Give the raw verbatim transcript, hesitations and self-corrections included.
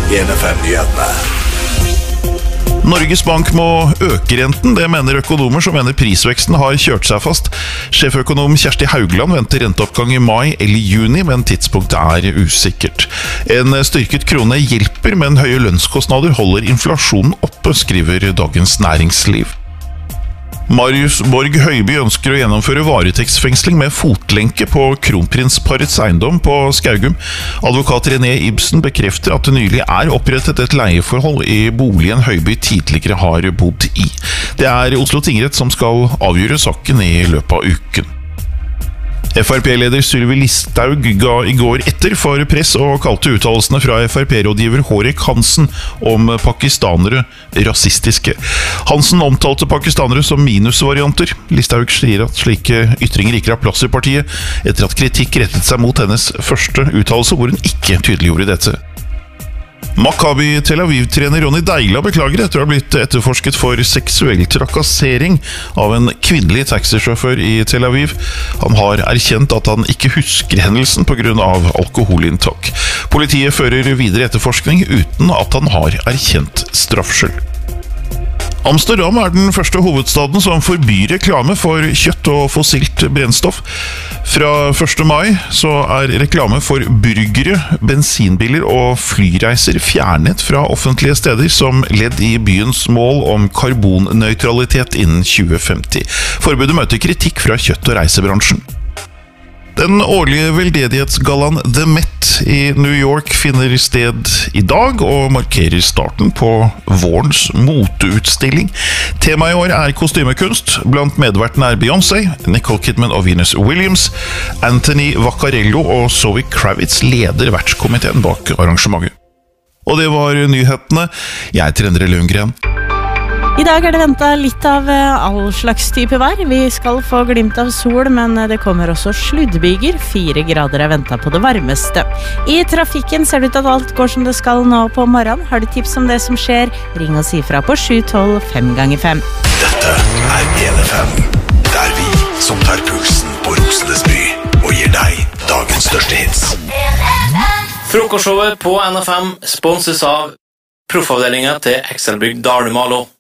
en F M-nyhetene. Norges Bank må øke renten, det mener økonomer som mener prisveksten har kjørt seg fast. Sjeføkonom Kjersti Haugland venter renteoppgang i mai eller juni, men tidspunktet er usikkert. En styrket krone hjelper, men høye lønnskostnader holder inflasjonen oppe, skriver Dagens Næringsliv. Marius Borg Høiby ønsker å gjennomføre varetektsfengsling med fotlenke på kronprinsparets eiendom på Skaugum. Advokat René Ibsen bekrefter at det nylig er opprettet et leieforhold i boligen Høiby tidligere har bodd i. Det er Oslo tingrett som skal avgjøre saken i løpet av uken. F R P-leder Sylvi Listhaug ga i går etter for press og kalte uttalelsene fra F R P-rådgiver Hårek Hansen om pakistanere rasistiske. Hansen omtalte pakistanere som minusvarianter. Listhaug sier at slike ytringer ikke har plass i partiet, etter at kritikk rettet seg mot hennes første uttalelse, hvor hun ikke tydeliggjorde dette. Maccabi Tel Aviv-trener Ronny Deila beklager etter å ha blitt etterforsket for seksuell trakassering av en kvinnelig taxisjåfør i Tel Aviv. Han har erkjent at han ikke husker hendelsen på grunn av alkoholinntak. Politiet fører videre etterforskning uten at han har erkjent straffskyld. Amsterdam er den første hovedstaden som forbyr reklame for kjøtt og fossilt brennstoff. Fra første mai så er reklame for burgere, bensinbiler og flyreiser fjernet fra offentlige steder som ledd i byens mål om karbonnøytralitet innen tjue femti. Forbudet møter kritikk fra kjøtt- og reisebransjen. Den årlige veldedighetsgallaen The Met i New York finner sted i dag og markerer starten på vårens moteutstilling. Temaet i år er kostymekunst. Blant medvertene er Beyoncé, Nicole Kidman og Venus Williams. Anthony Vaccarello og Zoe Kravitz leder vertskomiteen bak arrangementet. Og det var nyhetene. Jeg heter Endre Lundgren. I dag er det ventet litt av all slags type vær. Vi skal få glimt av sol, men det kommer også sluddbyger. Fire grader er ventet på det varmeste. I trafikken ser det ut at alt går som det skal nå på morgenen. Har du tips om det som skjer? Ring og si fra på sju tolv fem ganger fem. Dette er en F M, der vi som tar pulsen på Rosenes by og gir deg dagens største hits. Frokostshowet på N F M sponses av Proffavdelingen til Excelbygg Dalmalo.